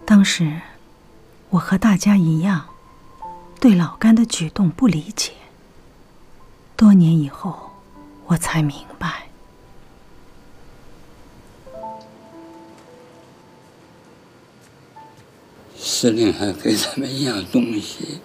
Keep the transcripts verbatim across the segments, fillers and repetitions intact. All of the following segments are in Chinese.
当时我和大家一样，对老甘的举动不理解。多年以后，我才明白。 司令还给他们一样东西，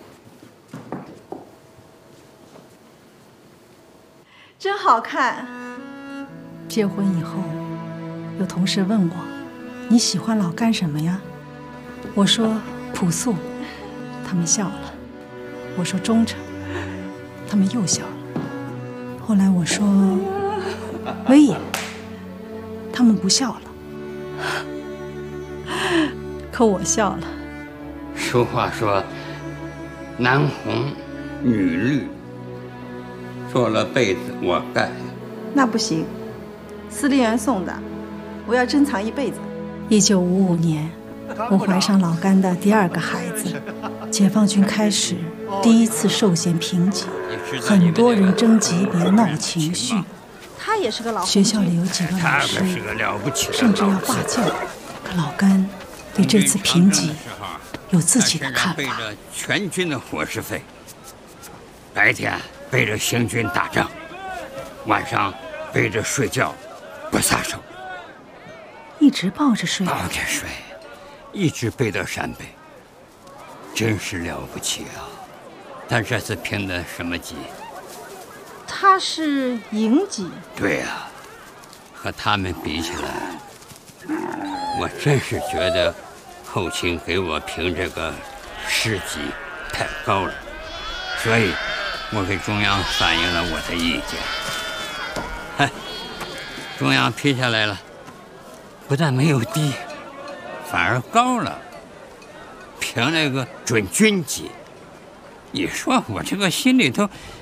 真好看。 结婚以后，有同事问我：“你喜欢老甘什么呀？”我说：“朴素。”他们笑了。我说：“忠诚。”他们又笑了。后来我说：“威严。”他们不笑了。可我笑了。 俗话说，男红女绿，做了被子我盖。 那不行，司令员送的，我要珍藏一辈子。 一九五五年，我怀上老甘的第二个孩子。解放军开始第一次授衔评级，很多人争级别闹情绪。 他也是个老学校里有几个老师甚至要罢教。可老甘对这次评级有自己的看法。 背着全军的伙食费，白天背着行军打仗，晚上背着睡觉不撒手， 一直抱着睡。 抱着睡，一直背到陕北，真是了不起啊！但这次评的什么级？ 他是营级。 对呀、啊，和他们比起来，我真是觉得后勤给我评这个师级太高了，所以我给中央反映了我的意见。嗨，中央批下来了，不但没有低，反而高了，评那个准军级。你说我这个心里头